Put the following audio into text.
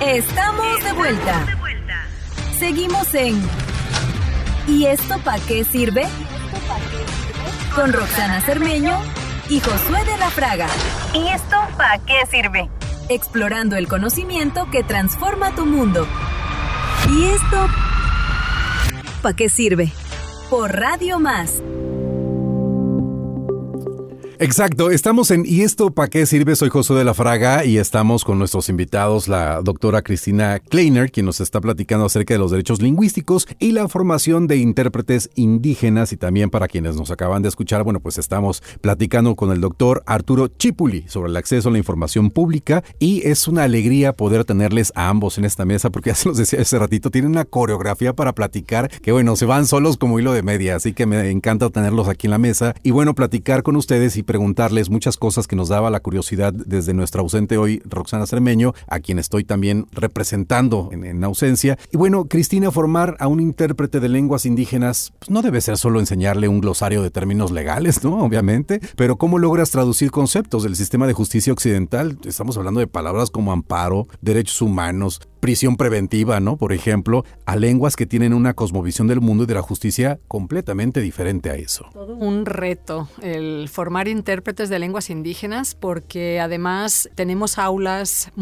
Estamos de vuelta. Seguimos en ¿Y esto para qué sirve? Con Roxana Cermeño y Josué de la Fraga. ¿Y esto para qué sirve? Explorando el conocimiento que transforma tu mundo. ¿Y esto para qué sirve? Por Radio Más. Exacto, estamos en ¿Y esto para qué sirve? Soy Josué de la Fraga y estamos con nuestros invitados, la doctora Cristina Kleiner, quien nos está platicando acerca de los derechos lingüísticos y la formación de intérpretes indígenas, y también para quienes nos acaban de escuchar, bueno, pues estamos platicando con el doctor Arturo Chipuli sobre el acceso a la información pública, y es una alegría poder tenerles a ambos en esta mesa porque ya se los decía hace ratito, tienen una coreografía para platicar que bueno, se van solos como hilo de media, así que me encanta tenerlos aquí en la mesa y bueno, platicar con ustedes y preguntarles muchas cosas que nos daba la curiosidad desde nuestra ausente hoy Roxana Cermeño, a quien estoy también representando en ausencia. Y bueno, Cristina, formar a un intérprete de lenguas indígenas pues no debe ser solo enseñarle un glosario de términos legales, ¿no? Obviamente, pero ¿cómo logras traducir conceptos del sistema de justicia occidental? Estamos hablando de palabras como amparo, derechos humanos, prisión preventiva, ¿no? Por ejemplo, a lenguas que tienen una cosmovisión del mundo y de la justicia completamente diferente a eso. Todo un reto el formar intérpretes de lenguas indígenas, porque además tenemos aulas